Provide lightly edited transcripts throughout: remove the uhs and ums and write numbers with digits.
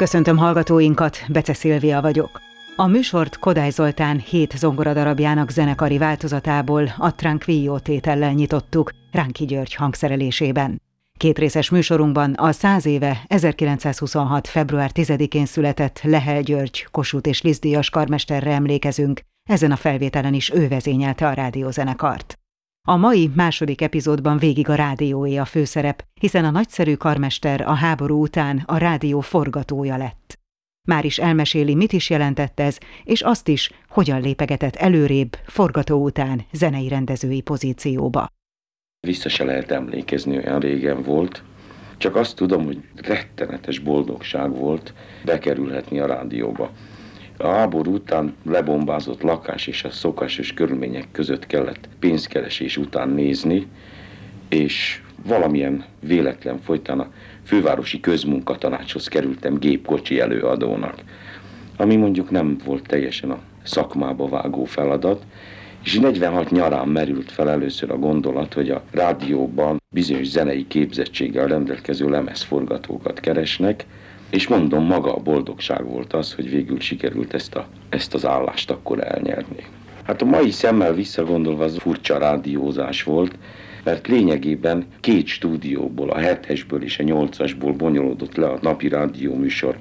Köszöntöm hallgatóinkat, Bece Szilvia vagyok. A műsort Kodály Zoltán 7 zongoradarabjának zenekari változatából, a Tranquillo tétellel nyitottuk, Ránki György hangszerelésében. Kétrészes műsorunkban a 100 éve 1926. február 10-én született Lehel György, Kossuth és Liszt díjas karmesterre emlékezünk, ezen a felvételen is ő vezényelte a rádiózenekart. A mai második epizódban végig a rádióé a főszerep, hiszen a nagyszerű karmester a háború után a rádió forgatója lett. Már is elmeséli, mit is jelentett ez, és azt is, hogyan lépegetett előrébb, forgató után zenei rendezői pozícióba. Vissza se lehet emlékezni, olyan régen volt. Csak azt tudom, hogy rettenetes boldogság volt bekerülhetni a rádióba. A háború után lebombázott lakás és a szokásos körülmények között kellett pénzkeresés után nézni, és valamilyen véletlen folytán a fővárosi közmunkatanácshoz kerültem gépkocsi előadónak, ami mondjuk nem volt teljesen a szakmába vágó feladat, és 46 nyarán merült fel először a gondolat, hogy a rádióban bizonyos zenei képzettséggel rendelkező lemezforgatókat keresnek, és mondom, maga a boldogság volt az, hogy végül sikerült ezt az állást akkor elnyerni. Hát a mai szemmel visszagondolva az furcsa rádiózás volt, mert lényegében 2 stúdióból, a 7-esből és a 8-asból bonyolódott le a napi rádióműsor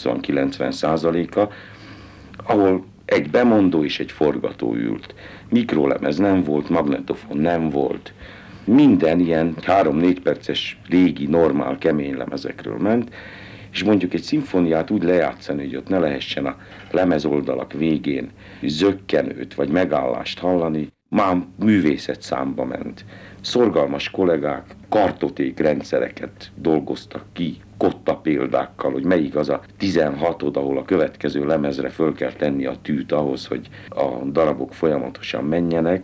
80-90%-a, ahol egy bemondó és egy forgató ült. Mikrolemez nem volt, magnetofon nem volt. Minden ilyen 3-4 perces régi, normál, kemény lemezekről ment, és mondjuk egy szimfóniát úgy lejátszani, hogy ott ne lehessen a lemezoldalak végén zökkenőt vagy megállást hallani, már művészet számba ment. Szorgalmas kollégák kartoték rendszereket dolgoztak ki, kotta példákkal, hogy melyik az a 16, ahol a következő lemezre föl kell tenni a tűt ahhoz, hogy a darabok folyamatosan menjenek.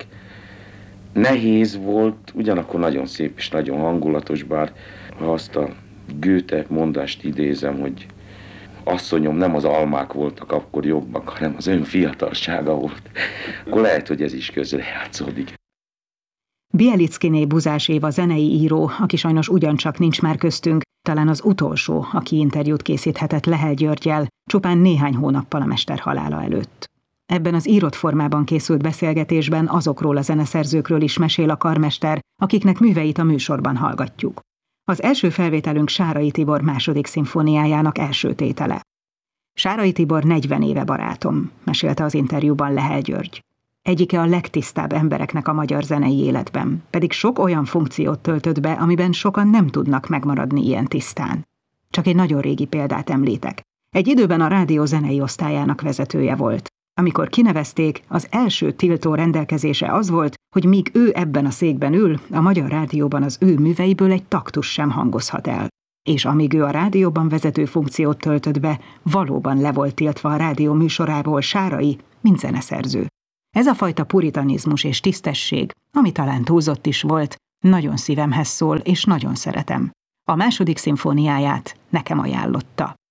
Nehéz volt, ugyanakkor nagyon szép és nagyon hangulatos, bár ha azt a Goethe mondást idézem, hogy asszonyom, nem az almák voltak akkor jobbak, hanem az ön fiatalsága volt, akkor lehet, hogy ez is közrejátszódik. Bielickiné Buzás Éva zenei író, aki sajnos ugyancsak nincs már köztünk, talán az utolsó, aki interjút készíthetett Lehel Györggyel, csupán néhány hónappal a mester halála előtt. Ebben az írott formában készült beszélgetésben azokról a zeneszerzőkről is mesél a karmester, akiknek műveit a műsorban hallgatjuk. Az első felvételünk Sárai Tibor második szimfóniájának első tétele. Sárai Tibor 40 éve barátom, mesélte az interjúban Lehel György. Egyike a legtisztább embereknek a magyar zenei életben, pedig sok olyan funkciót töltött be, amiben sokan nem tudnak megmaradni ilyen tisztán. Csak egy nagyon régi példát említek. Egy időben a rádió zenei osztályának vezetője volt. Amikor kinevezték, az első tiltó rendelkezése az volt, hogy míg ő ebben a székben ül, a Magyar Rádióban az ő műveiből egy taktus sem hangozhat el. És amíg ő a rádióban vezető funkciót töltött be, valóban le volt tiltva a rádió műsorából Sárai, mint zeneszerző. Ez a fajta puritanizmus és tisztesség, ami talán túlzott is volt, nagyon szívemhez szól, és nagyon szeretem. A második szimfóniáját nekem ajánlotta.